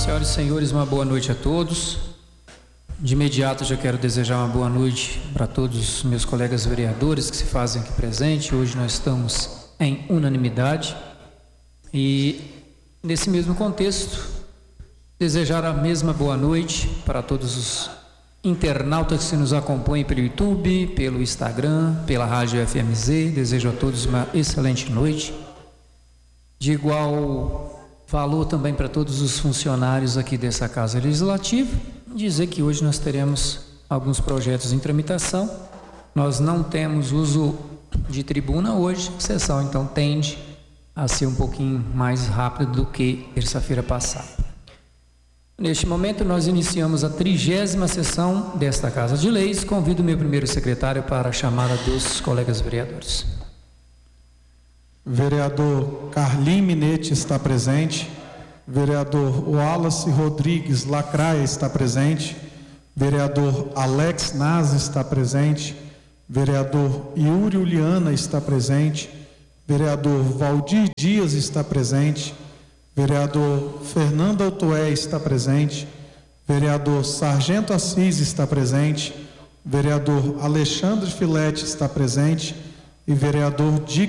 Senhoras e senhores, uma boa noite a todos. De imediato já quero desejar uma boa noite para todos os meus colegas vereadores que se fazem aqui presente. Hoje nós estamos em unanimidade e nesse mesmo contexto desejar a mesma boa noite para todos os internautas que nos acompanham pelo YouTube, pelo Instagram, pela Rádio FMZ. Desejo a todos uma excelente noite. De igual valor também para todos os funcionários aqui dessa Casa Legislativa. Dizer que hoje nós teremos alguns projetos em tramitação. Nós não temos uso de tribuna hoje, a sessão então tende a ser um pouquinho mais rápida do que terça-feira passada. Neste momento nós iniciamos a 30ª sessão desta Casa de Leis. Convido o meu primeiro secretário para a chamada dos colegas vereadores. Vereador Carlim Minetti está presente. Vereador Wallace Rodrigues Lacraia está presente. Vereador Alex Nazi está presente. Vereador Yuri Uliana está presente. Vereador Valdir Dias está presente. Vereador Fernando Altoé está presente. Vereador Sargento Assis está presente. Vereador Alexandre Filete está presente. E vereador Dick